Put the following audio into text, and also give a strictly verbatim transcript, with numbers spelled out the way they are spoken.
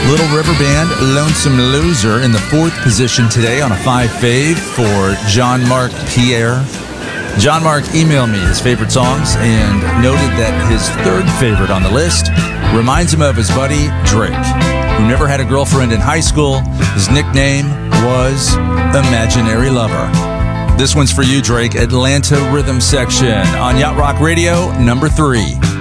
Little River Band, Lonesome Loser, in the fourth position today on a five fave for John Mark Pierre. John Mark emailed me his favorite songs and noted that his third favorite on the list reminds him of his buddy Drake, who never had a girlfriend in high school. His nickname was Imaginary Lover. This one's for you, Drake. Atlanta Rhythm Section on Yacht Rock Radio, number three.